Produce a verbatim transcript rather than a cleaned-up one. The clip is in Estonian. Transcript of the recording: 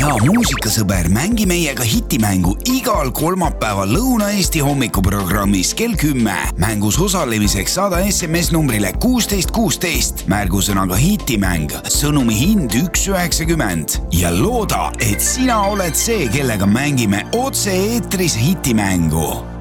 ja muusikasõber, mängi meiega hitimängu igal kolmapäeval Lõuna-Eesti hommikuprogrammis kell kümme. Mängus osalemiseks saada S M S numbrile kuusteist kuusteist. Märgusõnaga hitimäng, sõnumi hind üks üheksakümmend ja looda, et sina oled see, kellega mängime otse eetris hitimängu.